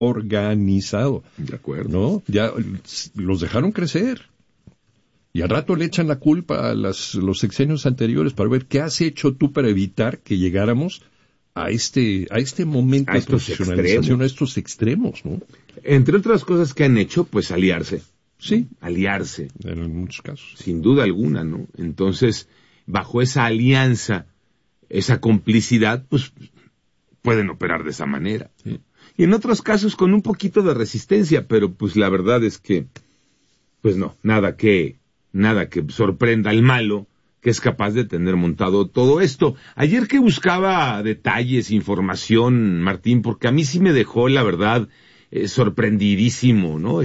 organizado. De acuerdo. ¿No? Ya los dejaron crecer. Y al rato le echan la culpa a los sexenios anteriores para ver qué has hecho tú para evitar que llegáramos a este momento de profesionalización, a estos extremos, ¿no? Entre otras cosas que han hecho, pues aliarse. Sí. Aliarse. En muchos casos. Sin duda alguna, ¿no? Entonces, bajo esa alianza, esa complicidad, pues pueden operar de esa manera. Sí. Y en otros casos con un poquito de resistencia, pero pues la verdad es que, pues no, nada que sorprenda al malo que es capaz de tener montado todo esto. Ayer que buscaba detalles, información, Martín, porque a mí sí me dejó, la verdad, sorprendidísimo, ¿no?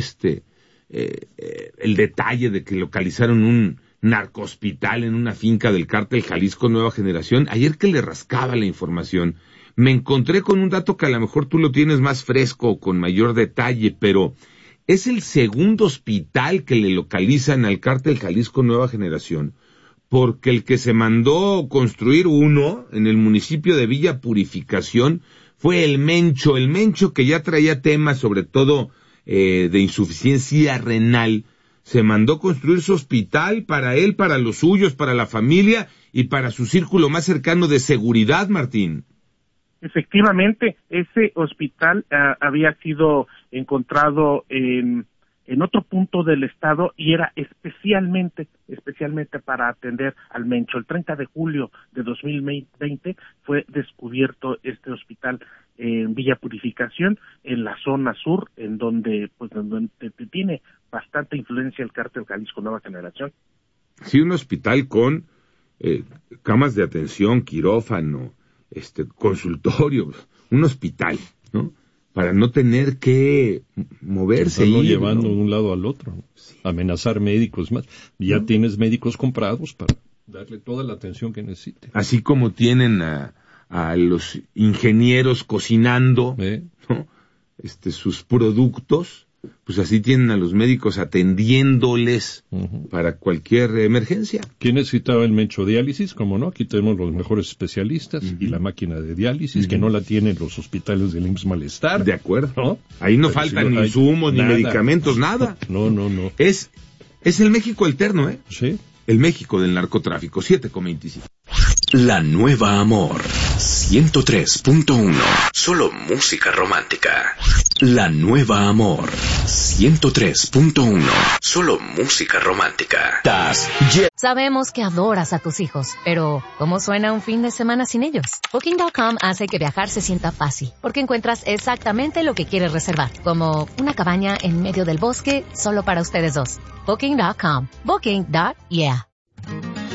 El detalle de que localizaron un narcohospital en una finca del Cártel Jalisco Nueva Generación. Ayer que le rascaba la información, me encontré con un dato que a lo mejor tú lo tienes más fresco o con mayor detalle, pero es el segundo hospital que le localizan al Cártel Jalisco Nueva Generación, porque el que se mandó construir uno en el municipio de Villa Purificación fue el Mencho que ya traía temas sobre todo de insuficiencia renal. Se mandó construir su hospital para él, para los suyos, para la familia y para su círculo más cercano de seguridad, Martín. Efectivamente, ese hospital había sido encontrado en otro punto del estado y era especialmente para atender al Mencho. El 30 de julio de 2020 fue descubierto este hospital en Villa Purificación, en la zona sur, en donde tiene bastante influencia el Cártel Jalisco Nueva Generación. Sí, un hospital con camas de atención, quirófano, consultorio, un hospital, ¿no? Para no tener que moverse. Estarlo llevando de un lado al otro, ¿no? Sí. Amenazar médicos más. Ya tienes médicos comprados para darle toda la atención que necesite. Así como tienen a los ingenieros cocinando, ¿no? Sus productos, pues así tienen a los médicos atendiéndoles para cualquier emergencia. ¿Quién necesitaba el menchodiálisis? Como no, aquí tenemos los mejores especialistas y la máquina de diálisis, que no la tienen los hospitales del IMSS Malestar. De acuerdo. ¿No? Ahí no faltan ni insumos, ni medicamentos, nada. No. Es el México alterno, ¿eh? Sí. El México del narcotráfico, 7,25. La Nueva Amor, 103.1. Solo música romántica. La Nueva Amor, 103.1. Solo música romántica. Sabemos que adoras a tus hijos, pero ¿cómo suena un fin de semana sin ellos? Booking.com hace que viajar se sienta fácil, porque encuentras exactamente lo que quieres reservar, como una cabaña en medio del bosque solo para ustedes dos. Booking.com. Booking.yeah.